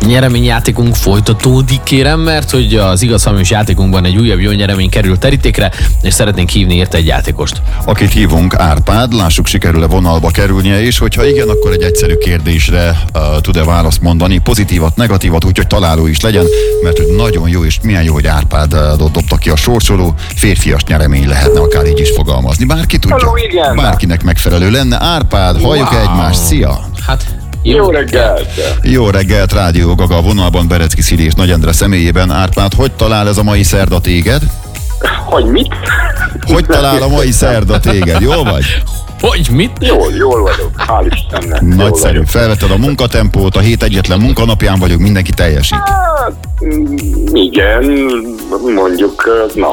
Nyereményjátékunk folytatódik, kérem, mert hogy az igaz-hamis játékunkban egy újabb jó nyeremény kerül terítékre, és szeretnénk hívni érte egy játékost. Akit hívunk, Árpád, lássuk, sikerül-e vonalba kerülnie, és hogyha igen, akkor egy egyszerű kérdésre tud-e választ mondani, pozitívat, negatívat, úgyhogy találó is legyen, mert hogy nagyon jó, és milyen jó, hogy Árpádot dobta ki a sorsoló, férfias nyeremény lehetne, akár így is fogalmazni. Bárki tudja, Hello, igen. bárkinek megfelelő lenne. Árpád, halljuk egymást, szia! Hát, Jó reggelt! Jó reggelt, Rádió Gaga a vonalban, Berecki Szili és Nagy Endre személyében. Árpád, hogy talál ez a mai szerda téged? Hogy mit? Hogy talál a mai szerda téged? Jól vagy? hogy mit? Jól vagyok, hál' Istennek. Nagyszerű. Felvetted a munkatempót, a hét egyetlen munkanapján vagyok, mindenki teljesít. Hát, igen, mondjuk, na.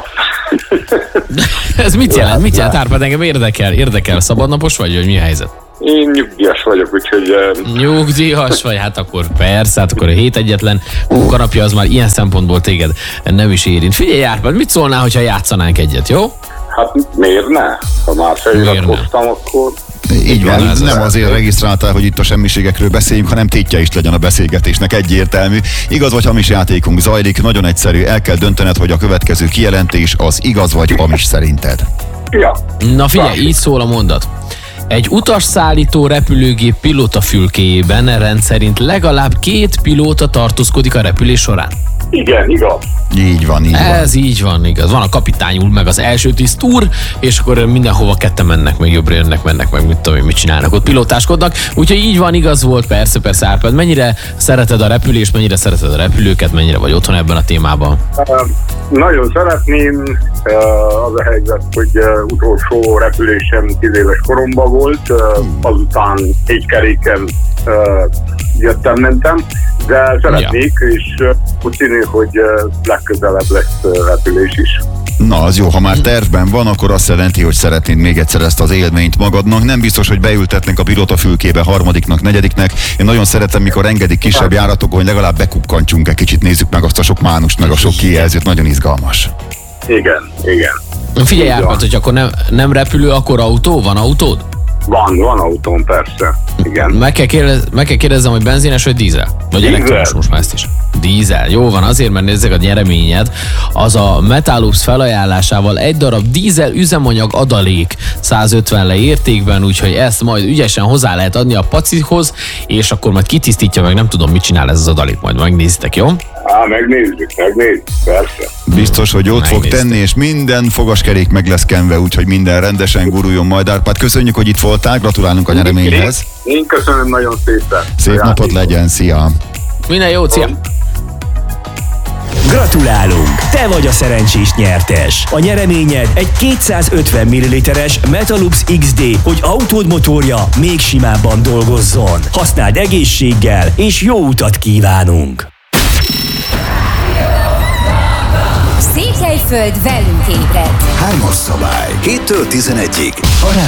Ez mit jelent? Mit jelent, Árpád? Engem érdekel. Szabadnapos vagy, hogy mi a helyzet? Én nyugdíjas vagyok, úgyhogy... Nyugdíjas vagy? Hát akkor persze, hát akkor a hét egyetlen munkanapja az már ilyen szempontból téged nem is érint. Figyelj, Árpád, mit szólnál, hogyha játszanánk egyet, jó? Hát miért ne? Ha már feliratkoztam, akkor... Így van, Igen, nem azért regisztráltál, hogy itt a semmiségekről beszéljünk, hanem tétje is legyen a beszélgetésnek, egyértelmű. Igaz vagy hamis játékunk zajlik, nagyon egyszerű, el kell döntened, hogy a következő kijelentés az igaz vagy hamis szerinted. Ja. Na figyelj, így szól a mondat. Egy utasszállító repülőgép pilótafülkéjében rendszerint legalább 2 pilóta tartózkodik a repülés során. Igen, igaz. Így van, így van. Ez így van, igaz. Van a kapitány úr, meg az első tiszt úr, és akkor mindenhova ketten mennek, meg jobbra jönnek, mennek, meg mit tudom én, mit csinálnak, ott pilótáskodnak. Úgyhogy így van, igaz volt, persze, Árpád. Mennyire szereted a repülést, mennyire szereted a repülőket, mennyire vagy otthon ebben a témában? Nagyon szeretném, az a helyzet, hogy utolsó repülésem 10 éves koromban volt, azután 4 keréken mentem, de szeretnék, és úgy tűnik, hogy legközelebb lesz repülés is. Na, az jó, ha már tervben van, akkor azt jelenti, hogy szeretnéd még egyszer ezt az élményt magadnak. Nem biztos, hogy beültetnek a pilótafülkébe harmadiknak, negyediknek. Én nagyon szeretem, mikor engedik kisebb járatokon, hogy legalább bekukkantsunk egy kicsit, nézzük meg azt a sok mánust, meg a sok kijelzőt, nagyon izgalmas. Igen. Figyelj, Árpád, hogy akkor nem repülő, akkor autó? Van autód? Van autóm, persze. Igen. Meg kell kérdezzem, hogy benzines vagy dízel? Vagy Dízel. elektromos most már ezt is? Dízel. Jó van, azért, mert nézzek a nyereményed. Az a Metalux felajánlásával egy darab dízel üzemanyag adalék 150 le értékben, úgyhogy ezt majd ügyesen hozzá lehet adni a pacihoz, és akkor majd kitisztítja, meg nem tudom, mit csinál ez az adalék, majd megnézitek, jó? Megnézzük, persze. Biztos, hogy jót fog Megnéztem. tenni, és minden fogaskerék meg lesz kenve, úgyhogy minden rendesen guruljon majd. Árpád, köszönjük, hogy itt voltál, gratulálunk a nyereményhez. Én köszönöm nagyon szépen. Szép napot legyen, szia! Minden jó, szia! Gratulálunk! Te vagy a szerencsés nyertes! A nyereményed egy 250 ml-es Metalux XD, hogy autód motorja még simábban dolgozzon. Használd egészséggel, és jó utat kívánunk! Székelyföld velünk ébred. 3-as szabály. 7-től 11-ig.